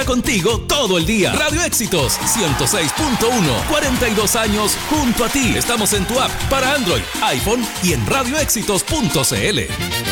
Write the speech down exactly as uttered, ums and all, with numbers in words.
contigo todo el día. Radio Éxitos ciento seis punto uno, cuarenta y dos años junto a ti. Estamos en tu app para Android, iPhone y en radio éxitos punto c l.